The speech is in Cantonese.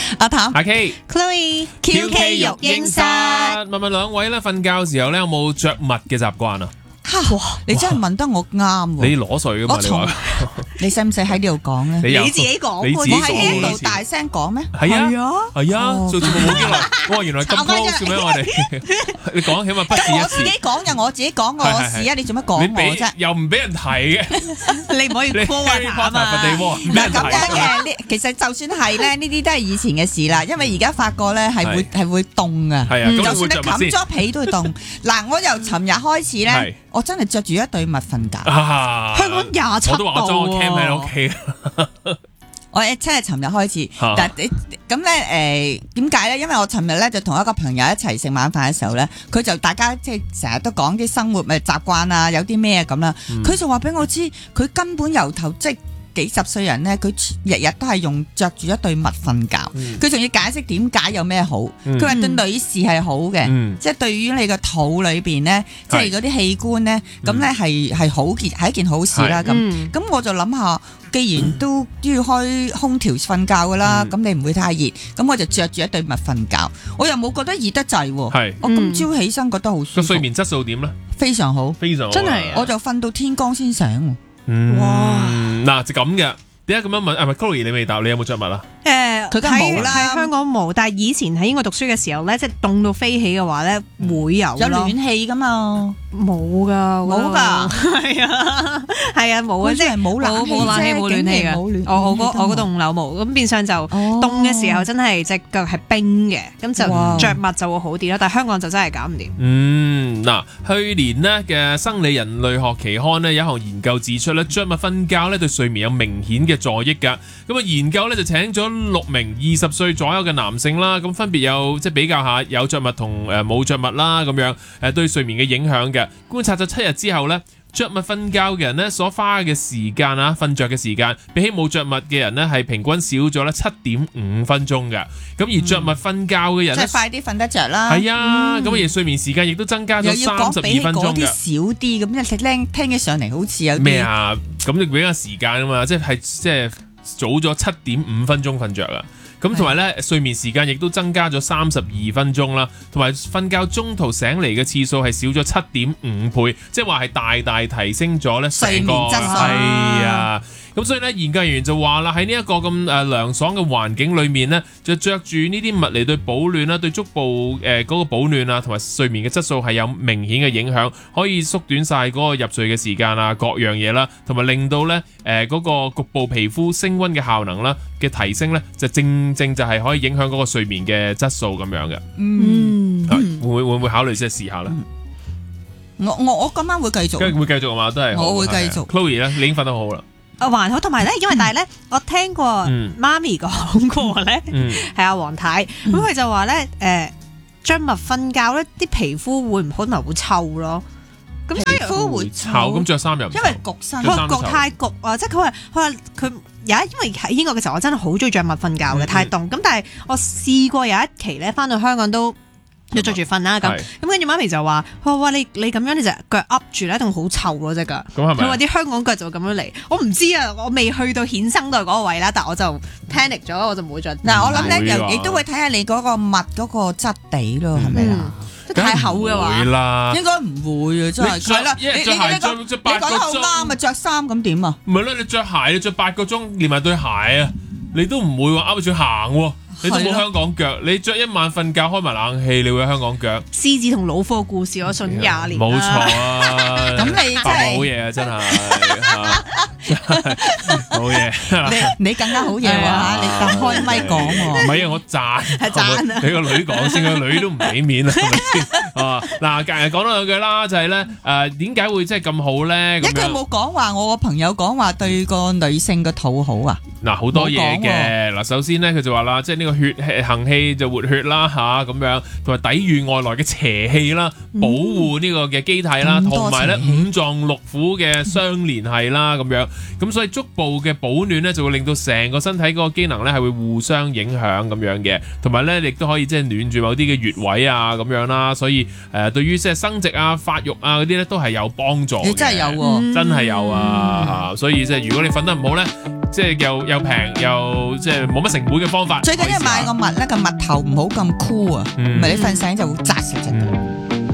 阿譚、 阿 K、 Chloe、 QK 育嬰室。 問兩位咧，瞓覺時候咧有冇着襪嘅習慣啊？ 哇！你真係問得我啱喎。 你攞水噶嘛？ 我從你使唔使喺呢度講咧？ 你自己講， 你自己我喺呢講度大聲講咩？ 係啊，係啊， 哦做節目冇幾耐，哇！原來咁 close 嘅咩？我哋你講起碼不止咁我一次。 自己講就我自己講我事啊！你做乜講你俾我啫？ 又唔俾人提嘅， 你唔可以你 call Harry 啊 Potter 嘛佛地魔唔俾嗱人提咁樣嘅，其實就算係咧，呢啲都係以前嘅事啦。因為而家發覺咧係會凍噶， 係啊，咁就算你你會着襪先冚咗被都會凍。嗱，我由尋日開始係咧，我真係着住一對襪瞓覺。 啊！ 香港27 我都話我裝個度喎 cam 喺屋企。 我真係尋日開始， 啊但係咁咧點解咧？因為我尋日咧就同一個朋友一齊食晚飯嘅時候咧，佢就大家即係成日都講啲生活咪習慣啊，有啲咩咁啦。佢就話俾我知，佢根本由頭即係幾十歲人咧，佢日日都係着住一對襪瞓覺。佢仲要解釋點解有咩好。佢話對女士係好嘅，即係對於你個肚裏邊咧，即係嗰啲器官咧，咁咧係好件係一件好事啦。咁我就諗下。既然都要開空調瞓覺噶啦，咁你唔會太熱，咁我就着住一對襪瞓覺，我又冇覺得熱得滯喎。 係我今朝起身覺得好舒服。 個睡眠質素點咧？ 非常好， 非常好， 真係啊我就瞓到天光先醒。 哇！嗱就咁嘅，點解咁樣問？係咪 Chloe 你未答？你有冇着襪啊？ 佢梗係冇啦喺香港冇，但係以前喺英國讀書嘅時候咧，即係凍到飛起嘅話咧，會有有咯。 暖氣噶嘛？ 冇噶， 冇㗎係啊，係啊，冇啊，即係冇冷氣冇冷氣冇暖氣嘅。 冇暖我嗰棟樓冇，咁變相就凍嘅時候真係隻腳係冰嘅，咁就着襪就會好啲啦。但係香港就真係搞唔掂。 嗱，去年呢嘅生理人類學期刊呢有一項研究指出咧，着襪瞓覺咧對睡眠有明顯嘅助益㗎。咁啊，研究咧就請咗6名20歲左右嘅男性啦，咁分別有即係比較下有着襪同冇着襪啦，咁樣對睡眠嘅影響嘅。觀察咗7日之後呢，着襪瞓覺嘅人呢所花嘅時間啊，瞓着嘅時間，比起冇着襪嘅人呢係平均少咗咧7.5分鐘嘅。咁而着襪瞓覺嘅人呢， 即係快啲瞓得着啦。 係啊，咁而睡眠時間亦都增加咗32分鐘嘅。 啲少啲咁，一聽起上嚟好似有啲咩啊？咁你俾個時間啊嘛，即係早咗7.5分鐘瞓着啊。咁同埋咧，睡眠時間亦都增加咗32分鐘啦，同埋瞓覺中途醒嚟嘅次數係少咗7.5倍，即係話係大大提升咗咧睡眠質素。 係啊，咁所以咧，研究員就話啦，喺呢一個咁涼爽嘅環境裏面呢，就着住呢啲襪嚟對保暖啦，對足部嗰個保暖啊，同埋睡眠嘅質素係有明顯嘅影響，可以縮短晒嗰個入睡嘅時間啊，各樣嘢啦，同埋令到咧嗰個局部皮膚升溫嘅效能啦嘅提升咧，就正就係可以影響嗰個睡眠嘅質素咁樣嘅。會唔會考慮即係試下咧？ 我今晚會繼續， 會繼續啊嘛，都係我會繼續。 Chloe 咧，你已經瞓得好啦。 還好，同埋咧，因為但係咧，我聽過媽咪講過咧，係阿黃太，咁佢就話咧，着襪瞓覺咧，啲皮膚會唔可能會臭咯。咁所以皮膚會臭，咁着衫又唔臭， 因為焗身， 焗太焗啊！即係佢話佢因為喺英國嘅時候，我真係好中意着襪瞓覺嘅，太凍。咁但係我試過有一期咧，翻到香港都要着住瞓啦。咁跟住媽咪就話：哇，你咁樣你隻腳噏住咧，一定好臭咯隻腳。 咁係咪？ 佢話啲香港腳就會咁樣嚟。我唔知啊，我未去到衍生到嗰個位啦，但我就 panic 咗，我就冇着。 嗱，我諗咧，亦都會睇下你嗰個襪嗰個質地咯，係咪啊？ 太厚嘅話， 應該唔會啊，真係。係啦， 你着鞋着8個鐘， 你講得好啱啊！着衫咁點啊？ 唔係啦，你着鞋你着8個鐘，連埋對鞋啊，你都唔會話啱住行喎。你都冇香港腳，你着一晚瞓覺開埋冷氣，你會有香港腳。 獅子同老虎故事，我信20年。 冇錯啊！ 咁你真係好嘢啊！真係好嘢。 你更加好嘢喎！你咁開咪講喎。 唔係啊，我讚係讚啊！ 你個女講先，個女都唔俾面啊，係咪先？啊嗱，講多兩句啦，就係咧點解會即係咁好咧？ 一句冇講話，我個朋友講話對個女性個肚好啊！ 嗱，好多嘢嘅嗱，首先咧佢就話啦，即係呢個血行氣就活血啦嚇咁樣，同埋抵禦外來嘅邪氣啦，保護呢個嘅機體啦，同埋咧5臟6腑嘅相連繫啦咁樣。 咁所以足部嘅保暖咧就會令到成個身體嗰個機能咧係會互相影響咁樣嘅，同埋咧亦都可以即係暖住某啲嘅穴位啊咁樣啦，所以對於即係生殖啊、發育啊嗰啲咧都係有幫助嘅。 你真係有喎， 真係有啊，所以即係如果你瞓得唔好咧，即係又平又即係冇乜成本嘅方法。 最緊要買個襪咧，個襪頭唔好咁箍啊，唔係你瞓醒就會扎死隻腳。